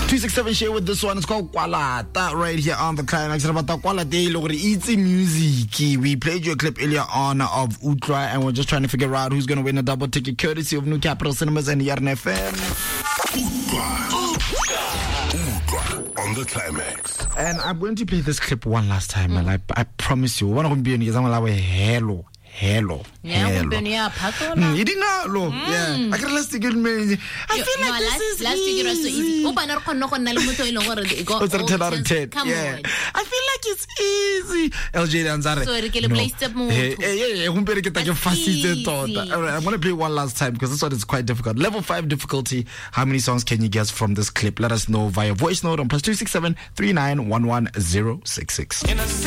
267 share with this one. It's called Kwalata right here on the Climax. It's music. We played you a clip earlier on of Utra, and we're just trying to figure out who's going to win a double ticket courtesy of New Capital Cinemas and Yarn FM. Utra on the Climax. And I'm going to play this clip one last time, and I promise you, one of them being hello. Hello. Yeah. I feel like this is last week it was so easy. It's a 10 out of 10. Come yeah. on. I feel like it's easy. LJ Danzare. So we play step more. Alright, I'm gonna play one last time because this one is quite difficult. Level 5 difficulty. How many songs can you guess from this clip? Let us know via voice note on +267 39 11066.